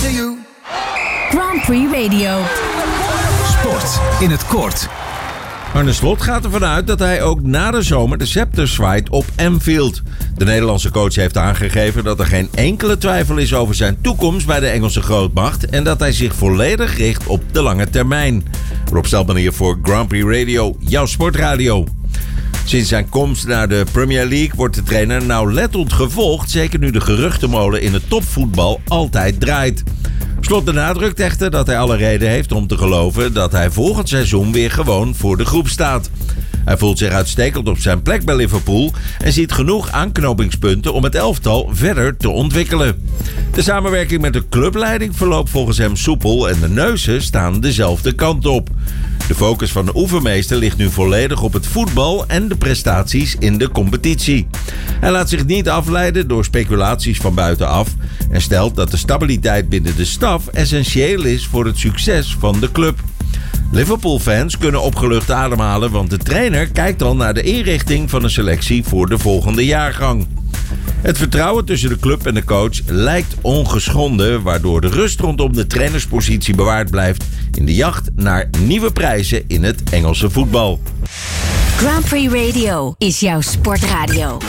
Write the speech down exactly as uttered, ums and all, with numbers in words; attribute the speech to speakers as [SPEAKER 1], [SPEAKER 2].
[SPEAKER 1] to you.
[SPEAKER 2] Grand Prix Radio.
[SPEAKER 3] Sport in het kort.
[SPEAKER 4] Arne Slot gaat ervan uit dat hij ook na de zomer de scepter zwaait op Anfield. De Nederlandse coach heeft aangegeven dat er geen enkele twijfel is over zijn toekomst bij de Engelse grootmacht en dat hij zich volledig richt op de lange termijn. Rob Stelman hier voor Grand Prix Radio, jouw sportradio. Sinds zijn komst naar de Premier League wordt de trainer nauwlettend gevolgd, zeker nu de geruchtenmolen in het topvoetbal altijd draait. Slot benadrukt echter dat hij alle reden heeft om te geloven dat hij volgend seizoen weer gewoon voor de groep staat. Hij voelt zich uitstekend op zijn plek bij Liverpool en ziet genoeg aanknopingspunten om het elftal verder te ontwikkelen. De samenwerking met de clubleiding verloopt volgens hem soepel en de neuzen staan dezelfde kant op. De focus van de oefenmeester ligt nu volledig op het voetbal en de prestaties in de competitie. Hij laat zich niet afleiden door speculaties van buitenaf en stelt dat de stabiliteit binnen de staf essentieel is voor het succes van de club. Liverpool-fans kunnen opgelucht ademhalen, want de trainer kijkt al naar de inrichting van de selectie voor de volgende jaargang. Het vertrouwen tussen de club en de coach lijkt ongeschonden, waardoor de rust rondom de trainerspositie bewaard blijft in de jacht naar nieuwe prijzen in het Engelse voetbal.
[SPEAKER 2] Grand Prix Radio is jouw sportradio.